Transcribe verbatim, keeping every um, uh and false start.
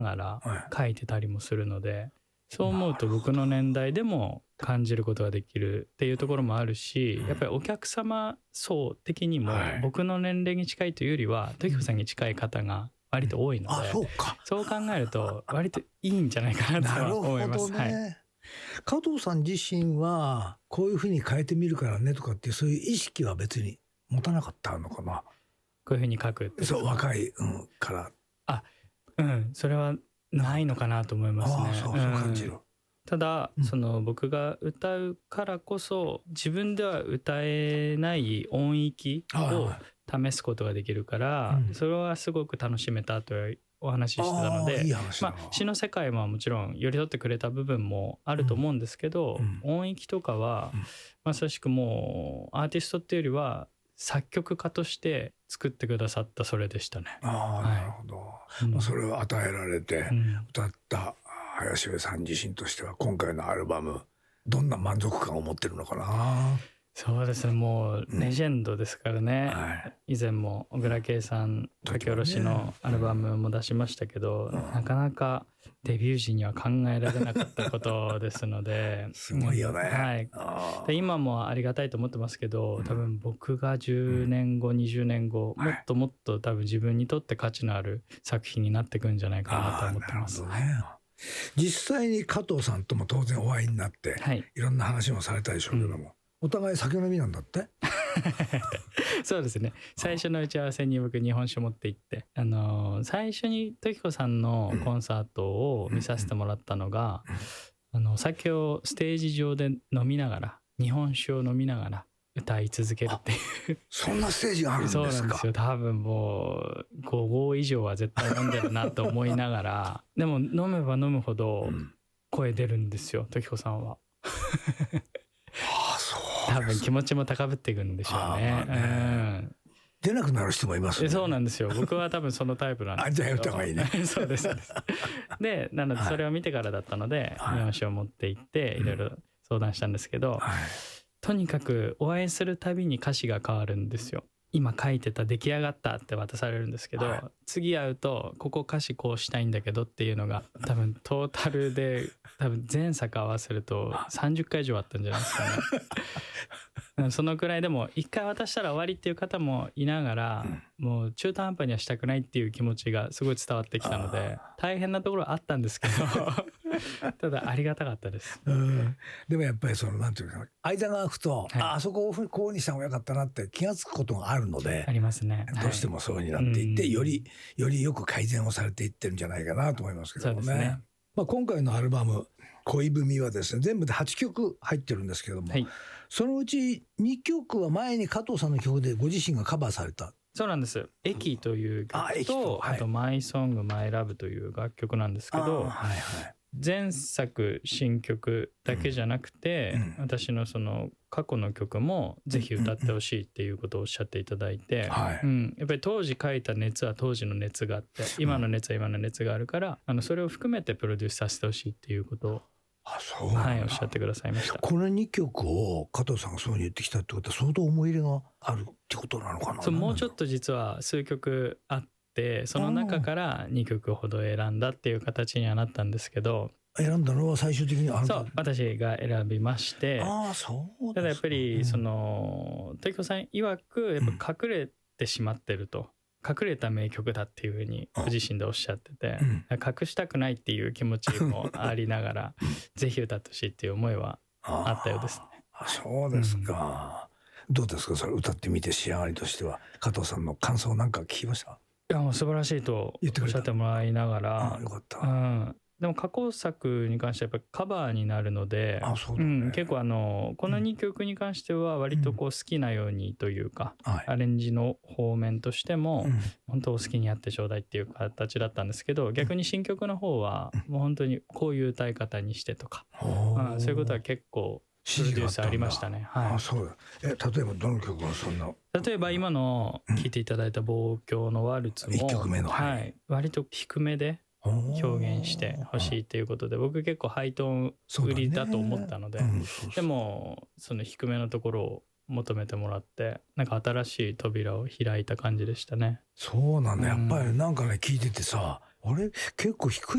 がら書いてたりもするので、はい、そう思うと僕の年代でも感じることができるっていうところもあるし、うん、やっぱりお客様層的にも僕の年齢に近いというよりは時子さんに近い方が割と多いので、うん、あ、そうか、そう考えると割といいんじゃないかなとは思います。 なるほどね。 はい、 加藤さん自身はこういうふうに変えてみるからねとかっていうそういう意識は別に持たなかったのかな。 こういうふうに書くって。 そう若い、うん、から。 あ、うん、それはないのかなと思いますね。 ああ、そうそう感じる。うん、 ただ、うん、その僕が歌うからこそ自分では歌えない音域を試すことができるから、うん、それはすごく楽しめたとお話ししてたので、 いい話だな。 まあ、詩の世界ももちろん寄り添ってくれた部分もあると思うんですけど、うん、音域とかは、うん、まさしくもうアーティストっていうよりは作曲家として作ってくださったそれでしたね。 ああ、はい、なるほど、うん、それを与えられて歌った林部さん自身としては今回のアルバムどんな満足感を持ってるのかな。 そうですね、もうレジェンドですからね、うん、はい、以前も小倉圭さん書き下ろしのアルバムも出しましたけど、うん、なかなかデビュー時には考えられなかったことですのですごいよね、 はい、で今もありがたいと思ってますけど、多分僕がじゅうねんご、うん、にじゅうねんご、もっともっと多分自分にとって価値のある作品になってくんじゃないかなと思ってます。 実際に加藤さんとも当然お会いになって、はい、いろんな話もされたでしょうけども、うん、お互い酒飲みなんだってそうですね、最初の打ち合わせに僕日本酒持って行って、あのー、最初に時子さんのコンサートを見させてもらったのが、うん、あのお酒をステージ上で飲みながら日本酒を飲みながら歌い続けるっていうそんなステージがあるんですか。 そうなんですよ、多分もうご合以上は絶対飲んでるなと思いながらでも飲めば飲むほど声出るんですよ、時子さんはああ、そう多分気持ちも高ぶっていくんでしょうね。 ね、うん、出なくなる人もいますね。 そうなんですよ、僕は多分そのタイプなんですけど。 あ、じゃあやった方がいいねそうですそうですでなのでそれを見てからだったので、はい、日本酒を持って行っていろいろ相談したんですけど、はい、とにかくお会いするたびに歌詞が変わるんですよ。今書いてた出来上がったって渡されるんですけど、はい、次会うとここ歌詞こうしたいんだけどっていうのが多分トータルで多分前作合わせるとさんじゅっかい以上あったんじゃないですかねそのくらいでも一回渡したら終わりっていう方もいながら、うん、もう中途半端にはしたくないっていう気持ちがすごい伝わってきたので大変なところはあったんですけどただありがたかったです、 うん、でもやっぱりそのなんていうか間が空くと、はい、あ, あそこをこうにした方がよかったなって気がつくことがあるのでありますね、 どうしてもそうになっていって、はい、よりよりよく改善をされていってるんじゃないかなと思いますけども ね, そうですね、まあ、今回のアルバム恋文はですね全部ではちきょく入ってるんですけども、はい、そのうちにきょくは前に加藤さんの曲でご自身がカバーされた。 そうなんです。駅という曲と、あ, あとマイソングマイラブという楽曲なんですけど、はいはい、前作新曲だけじゃなくて、うんうん、私のその過去の曲もぜひ歌ってほしいっていうことをおっしゃっていただいて、うんうん、やっぱり当時書いた熱は当時の熱があって今の熱は今の熱があるから、あのそれを含めてプロデュースさせてほしいっていうことをあ、そう、 はい、おっしゃってくださいました。 このにきょくを加藤さんがそうに言ってきたってことは相当思い入れがあるってことなのかな。 そう、もうちょっと実は数曲あってその中からにきょくほど選んだっていう形にはなったんですけど、 選んだのは最終的にあなた。 そう、私が選びまして。 ああ、そうですか。 ただやっぱりその時子さん曰くやっぱ隠れてしまってると、うん、隠れた名曲だっていうふうにご自身でおっしゃってて、うん、隠したくないっていう気持ちもありながらぜひ歌ってほしいっていう思いはあったようですね。 ああ、そうですか、うん、どうですかそれ歌ってみて仕上がりとしては。加藤さんの感想なんか聞きました？ いや、もう素晴らしいとおっしゃってもらいながら、 あ、よかった、 うん、でも過去作に関してはやっぱりカバーになるので、 あ、そうだね、 うん、結構あのこのにきょくに関しては割とこう好きなようにというか、うん、アレンジの方面としても、うん、本当お好きにやってちょうだいっていう形だったんですけど、逆に新曲の方はもう本当にこういう歌い方にしてとか、うん、そういうことは結構プロデュースありましたね。はい、 あ、そうだ。え、例えばどの曲がそんな。 例えば今の聴いていただいた望郷のワルツも、 いっきょくめの、 はい、割と低めで表現してほしいということで、僕結構ハイトーン売りだと思ったので、ね、うん、そうそう、でもその低めのところを求めてもらってなんか新しい扉を開いた感じでしたね。 そうなんだ、やっぱりなんかね聞いててさ、 あれ結構低い